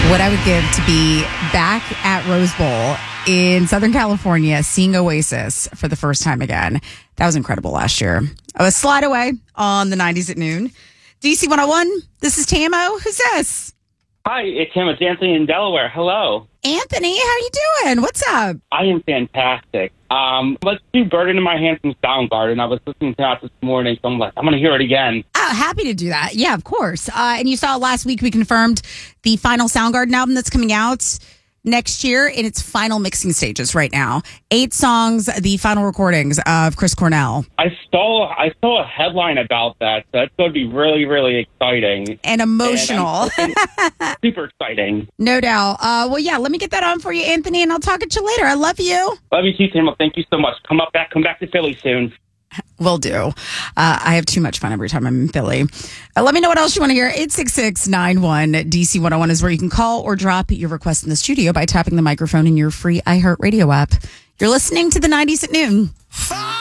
What I would give to be back at Rose Bowl in Southern California, seeing Oasis for the first time again. That was incredible last year. I was slide away on the 90s at noon. DC 101, this is Tamo. Who's this? Hi, it's him. It's Anthony in Delaware. Hello. Anthony, how you doing? What's up? I am fantastic. Let's do Burden in My Hand from Soundgarden. I was listening to that this morning, so I'm like, I'm going to hear it again. Oh, happy to do that. Yeah, of course. And you saw last week we confirmed the final Soundgarden album that's coming out next year in its final mixing stages right now. 8 songs, the final recordings of Chris Cornell. I saw a headline about that. So that's going to be really, really exciting. And emotional. And super exciting. No doubt. Well, yeah, let me get that on for you, Anthony, and I'll talk at you later. I love you. Love you too, Tim. Thank you so much. Come back to Philly soon. Will do. I have too much fun every time I'm in Philly. Let me know what else you want to hear. 866-91-DC-101 is where you can call or drop your request in the studio by tapping the microphone in your free iHeartRadio app. You're listening to the 90s at noon.